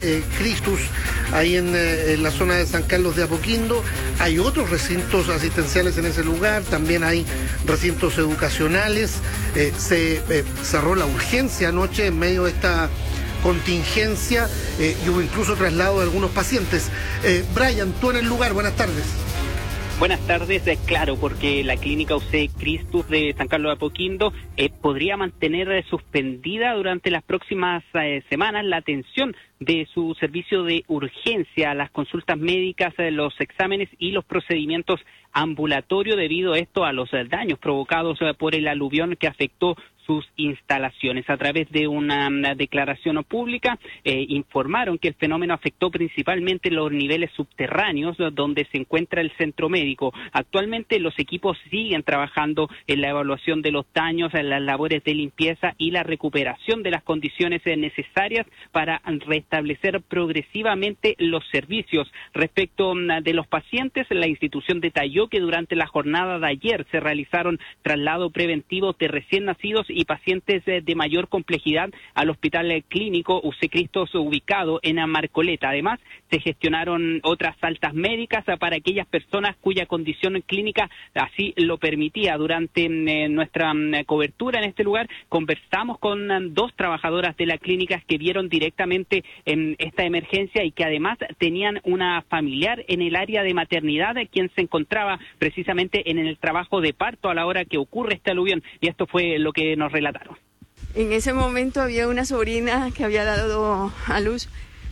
Christus, ahí en la zona de San Carlos de Apoquindo. Hay otros recintos asistenciales en ese lugar, también hay recintos educacionales. Se cerró la urgencia anoche en medio de esta contingencia y hubo incluso traslado de algunos pacientes. Brian, tú en el lugar, buenas tardes. Buenas tardes, claro, porque la clínica UC Christus de San Carlos de Apoquindo podría mantener suspendida durante las próximas semanas la atención de su servicio de urgencia, las consultas médicas, los exámenes y los procedimientos ambulatorios debido a los daños provocados por el aluvión que afectó sus instalaciones. A través de una declaración pública informaron que el fenómeno afectó principalmente los niveles subterráneos donde se encuentra el centro médico. Actualmente los equipos siguen trabajando en la evaluación de los daños, en las labores de limpieza y la recuperación de las condiciones necesarias para restablecer progresivamente los servicios. Respecto de los pacientes, la institución detalló que durante la jornada de ayer se realizaron traslados preventivos de recién nacidos y pacientes de mayor complejidad al hospital clínico UC Christus ubicado en Marcoleta. Además, se gestionaron otras altas médicas para aquellas personas cuya condición clínica así lo permitía. Durante nuestra cobertura en este lugar, conversamos con dos trabajadoras de la clínica que vieron directamente esta emergencia y que además tenían una familiar en el área de maternidad, quien se encontraba precisamente en el trabajo de parto a la hora que ocurre este aluvión, y esto fue lo que nos relataron. En ese momento había una sobrina que había dado a luz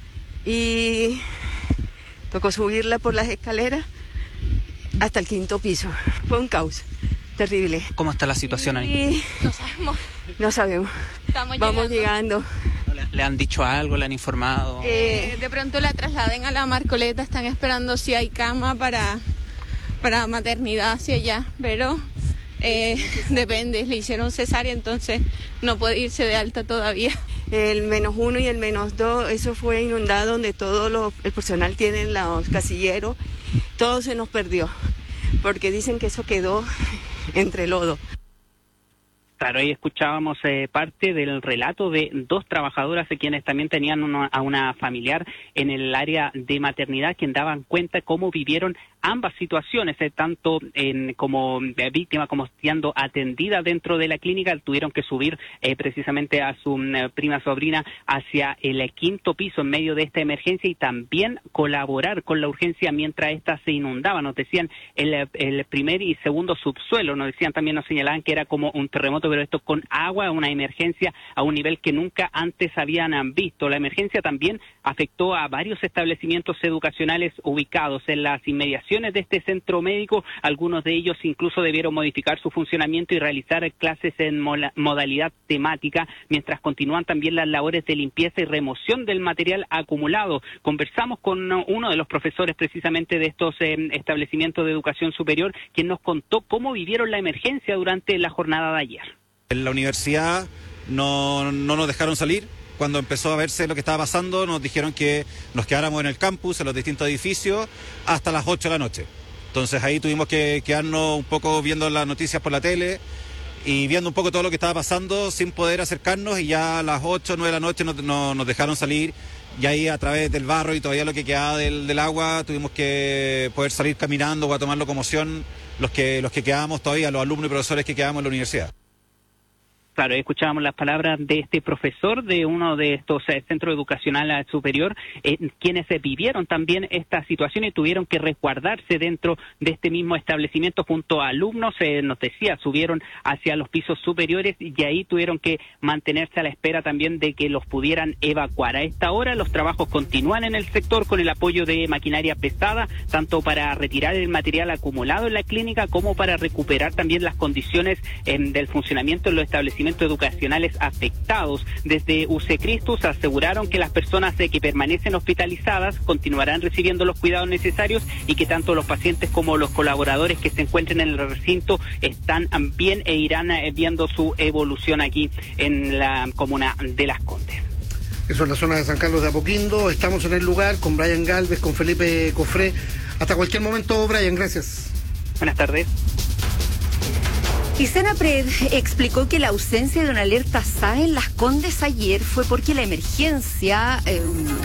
y tocó subirla por las escaleras hasta el 5º piso. Fue un caos terrible. ¿Cómo está la situación ahí? No sabemos. Vamos llegando. ¿Le han dicho algo? ¿Le han informado? De pronto la trasladen a la Marcoleta, están esperando si hay cama para maternidad hacia allá, pero depende, le hicieron cesárea, entonces no puede irse de alta todavía. El -1 y el -2, eso fue inundado donde todo el personal tiene los casilleros, todo se nos perdió, porque dicen que eso quedó entre lodo. Claro, ahí escuchábamos parte del relato de dos trabajadoras quienes también tenían a una familiar en el área de maternidad, quien daban cuenta cómo vivieron ambas situaciones, tanto como víctima como siendo atendida dentro de la clínica. Tuvieron que subir precisamente a su prima sobrina hacia el 5º piso en medio de esta emergencia y también colaborar con la urgencia mientras esta se inundaba. Nos decían el primer y segundo subsuelo, nos señalaban que era como un terremoto, pero esto con agua, una emergencia a un nivel que nunca antes habían visto. La emergencia también afectó a varios establecimientos educacionales ubicados en las inmediaciones de este centro médico. Algunos de ellos incluso debieron modificar su funcionamiento y realizar clases en modalidad temática, mientras continúan también las labores de limpieza y remoción del material acumulado. Conversamos con uno de los profesores precisamente de estos establecimientos de educación superior, quien nos contó cómo vivieron la emergencia durante la jornada de ayer. En la universidad no nos dejaron salir. Cuando empezó a verse lo que estaba pasando, nos dijeron que nos quedáramos en el campus, en los distintos edificios, hasta las 8 de la noche. Entonces ahí tuvimos que quedarnos un poco viendo las noticias por la tele y viendo un poco todo lo que estaba pasando sin poder acercarnos, y ya a las 8 o 9 de la noche nos dejaron salir, y ahí a través del barro y todavía lo que quedaba del agua tuvimos que poder salir caminando o a tomar locomoción los que quedábamos todavía, los alumnos y profesores que quedamos en la universidad. Claro, escuchábamos las palabras de este profesor de uno de estos centros educacionales superior, quienes vivieron también esta situación y tuvieron que resguardarse dentro de este mismo establecimiento junto a alumnos. Nos decía, subieron hacia los pisos superiores y ahí tuvieron que mantenerse a la espera también de que los pudieran evacuar. A esta hora los trabajos continúan en el sector con el apoyo de maquinaria pesada, tanto para retirar el material acumulado en la clínica como para recuperar también las condiciones del funcionamiento en los establecimientos educacionales afectados. Desde UC Christus aseguraron que las personas que permanecen hospitalizadas continuarán recibiendo los cuidados necesarios y que tanto los pacientes como los colaboradores que se encuentren en el recinto están bien e irán viendo su evolución aquí en la comuna de Las Condes. Eso es la zona de San Carlos de Apoquindo. Estamos en el lugar con Brian Galvez, con Felipe Cofré. Hasta cualquier momento, Brian, gracias. Buenas tardes. Y Senapred explicó que la ausencia de una alerta SAE en Las Condes ayer fue porque la emergencia